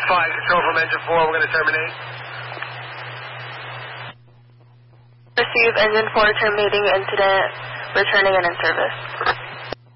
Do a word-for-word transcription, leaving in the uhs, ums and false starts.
fine. Control from engine four. We're going to terminate. Receive engine four terminating incident, returning and in service.